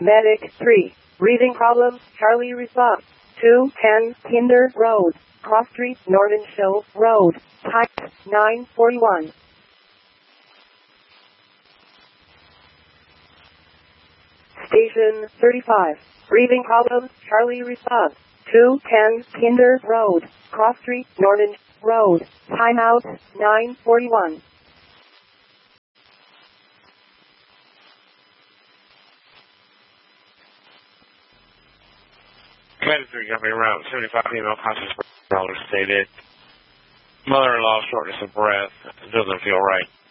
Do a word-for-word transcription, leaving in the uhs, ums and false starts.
Medic three. Breathing problems. Charlie response. two ten Kinder Road. Cross Street, Norton Show Road. Time nine forty-one. Station thirty-five. Breathing problems. Charlie response. two ten Kinder Road. Cross Street, Norton Road. Timeout nine forty-one. Medic three Company Route seventy-five female conscious dollar stated. Mother-in-law shortness of breath. Doesn't feel right.